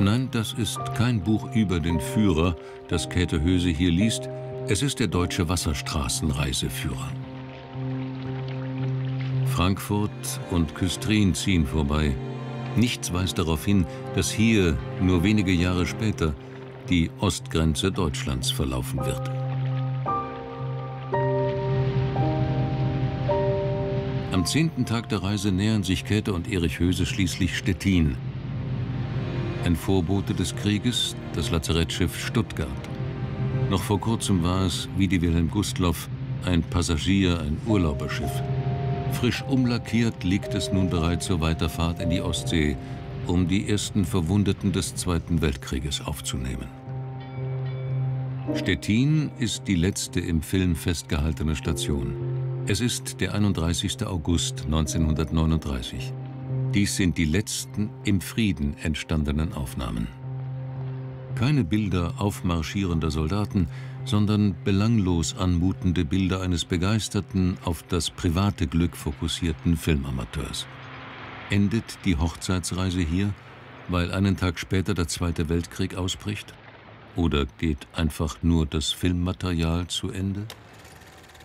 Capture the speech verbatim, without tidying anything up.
Nein, das ist kein Buch über den Führer, das Käthe Höse hier liest. Es ist der deutsche Wasserstraßenreiseführer. Frankfurt und Küstrin ziehen vorbei. Nichts weist darauf hin, dass hier, nur wenige Jahre später, die Ostgrenze Deutschlands verlaufen wird. Am zehnten Tag der Reise nähern sich Käthe und Erich Höse schließlich Stettin. Ein Vorbote des Krieges, das Lazarettschiff Stuttgart. Noch vor kurzem war es, wie die Wilhelm Gustloff, ein Passagier-, ein Urlauberschiff. Frisch umlackiert liegt es nun bereit zur Weiterfahrt in die Ostsee, um die ersten Verwundeten des Zweiten Weltkrieges aufzunehmen. Stettin ist die letzte im Film festgehaltene Station. Es ist der einunddreißigste August neunzehnhundertneununddreißig. Dies sind die letzten im Frieden entstandenen Aufnahmen. Keine Bilder aufmarschierender Soldaten, sondern belanglos anmutende Bilder eines begeisterten, auf das private Glück fokussierten Filmamateurs. Endet die Hochzeitsreise hier, weil einen Tag später der Zweite Weltkrieg ausbricht? Oder geht einfach nur das Filmmaterial zu Ende?